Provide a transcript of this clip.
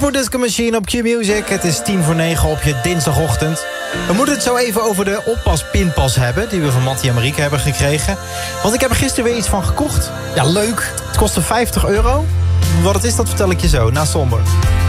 Disco Machine op Q-Music. Het is 8:50 op je dinsdagochtend. We moeten het zo even over de oppas-pinpas hebben... die we van Mattie en Marieke hebben gekregen. Want ik heb er gisteren weer iets van gekocht. Ja, leuk. Het kostte €50. Wat het is, dat vertel ik je zo, na Somber.